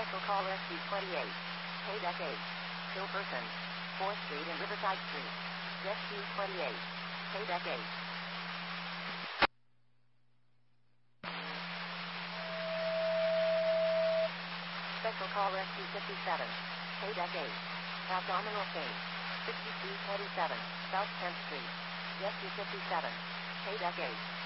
Special call SU-28. Paydeck 8. Kill person. 4th Street and Riverside Street. SU-28. Paydeck 8. Special call SU-57. Paydeck 8. Abdominal pain. 6247. South 10th Street. SU-57. Paydeck 8.